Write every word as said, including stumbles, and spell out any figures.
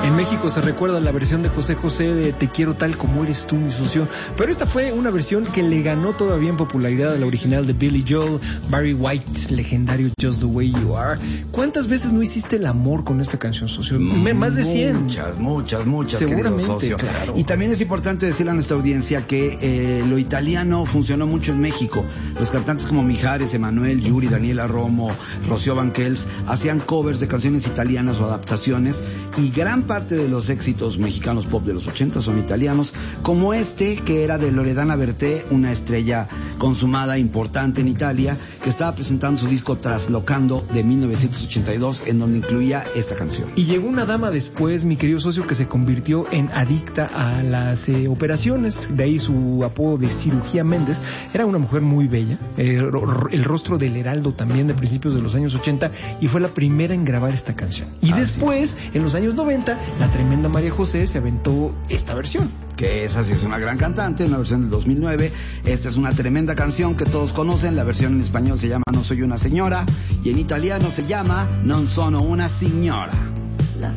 En México se recuerda la versión de José José de Te quiero tal como eres tú, mi socio, pero esta fue una versión que le ganó todavía en popularidad a la original de Billy Joel, Barry White, legendario Just the Way You Are. ¿Cuántas veces no hiciste el amor con esta canción, socio? Mm, Más de cien. Muchas, muchas, muchas, seguramente, querido socio. Claro. Y también es importante decirle a nuestra audiencia que eh, lo italiano funcionó mucho en México. Los cantantes como Mijares, Emanuel, Yuri, Daniela Romo, Rocío Banquels hacían covers de canciones italianas o adaptaciones, y gran parte de los éxitos mexicanos pop de los ochenta son italianos, como este que era de Loredana Berté, una estrella consumada importante en Italia, que estaba presentando su disco Traslocando de mil novecientos ochenta y dos, en donde incluía esta canción. Y llegó una dama después, mi querido socio, que se convirtió en adicta a las eh, operaciones, de ahí su apodo de Cirugía Méndez. Era una mujer muy bella, eh, el rostro del Heraldo también de principios de los años ochenta, y fue la primera en grabar esta canción. Y ah, después, sí. en los años noventa, la tremenda María José se aventó esta versión. Que esa sí es una gran cantante, una versión del dos mil nueve. Esta es una tremenda canción que todos conocen. La versión en español se llama No soy una señora, y en italiano se llama Non sono una signora.